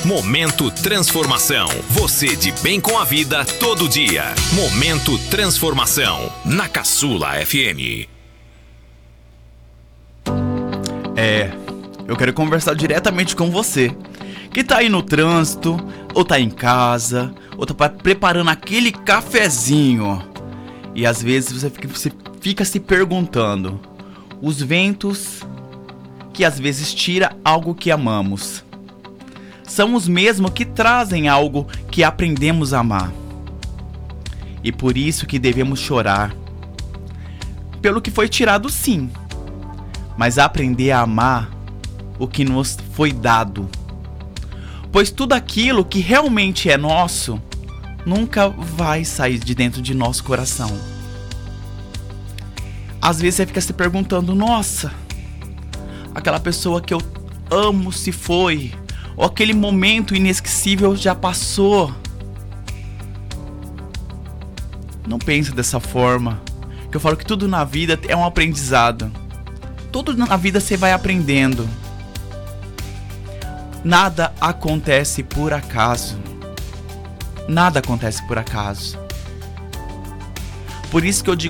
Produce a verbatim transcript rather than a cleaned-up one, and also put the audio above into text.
Momento Transformação. Você de bem com a vida todo dia. Momento Transformação. Na Caçula F M. É, eu quero conversar diretamente com você que tá aí no trânsito, ou tá em casa, ou tá preparando aquele cafezinho. E às vezes você fica, você fica se perguntando: os ventos que às vezes tira algo que amamos são os mesmos que trazem algo que aprendemos a amar. E por isso que devemos chorar pelo que foi tirado, sim, mas aprender a amar o que nos foi dado. Pois tudo aquilo que realmente é nosso nunca vai sair de dentro de nosso coração. Às vezes você fica se perguntando: nossa, aquela pessoa que eu amo se foi, ou aquele momento inesquecível já passou. Não pense dessa forma, que eu falo que tudo na vida é um aprendizado. Tudo na vida você vai aprendendo. Nada acontece por acaso. Nada acontece por acaso. Por isso que eu digo